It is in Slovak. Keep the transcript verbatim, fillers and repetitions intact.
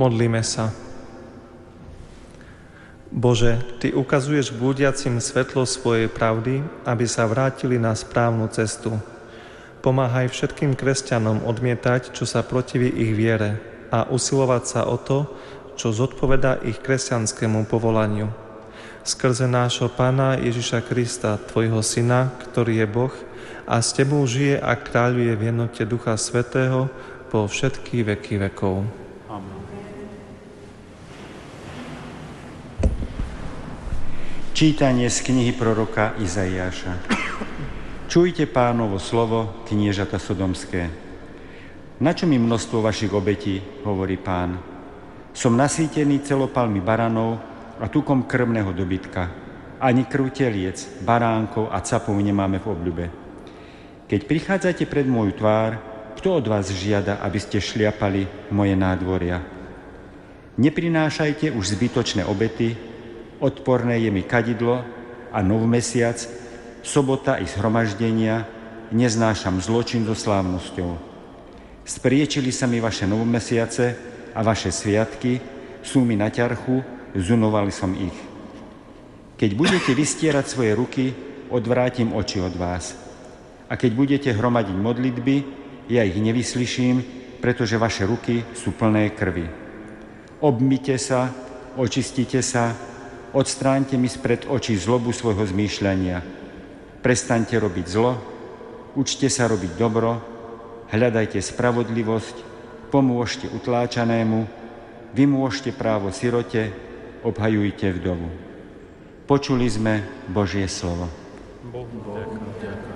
Modlíme sa. Bože, Ty ukazuješ blúdiacim svetlo svojej pravdy, aby sa vrátili na správnu cestu. Pomáhaj všetkým kresťanom odmietať, čo sa protiví ich viere a usilovať sa o to, čo zodpovedá ich kresťanskému povolaniu. Skrze nášho Pána Ježiša Krista, Tvojho Syna, ktorý je Boh a s Tebou žije a kráľuje v jednote Ducha Svätého po všetky veky vekov. Amen. Čítanie z knihy proroka Izaiáša. Čujte Pánovo slovo, kniežata sodomské. Na čo mi množstvo vašich obetí, hovorí Pán? Som nasýtený celopalmi baranov a tukom krvného dobytka. Ani krv teliec, baránkov a capov nemáme v obľúbe. Keď prichádzate pred moju tvár, kto od vás žiada, aby ste šliapali moje nádvoria? Neprinášajte už zbytočné obety, odporné je mi kadidlo a novmesiac, sobota i zhromaždenia, neznášam zločin so slávnosťou. Spriečili sa mi vaše novmesiace a vaše sviatky, sú mi na ťarchu, zunovali som ich. Keď budete vystierať svoje ruky, odvrátim oči od vás. A keď budete hromadiť modlitby, ja ich nevyslyším, pretože vaše ruky sú plné krvi. Obmyte sa, očistite sa, odstráňte mi spred očí zlobu svojho zmýšľania. Prestaňte robiť zlo, učte sa robiť dobro, hľadajte spravodlivosť, pomôžte utláčanému, vymôžte právo sirote, obhajujte vdovu. Počuli sme Božie slovo. Bohu ďakujem.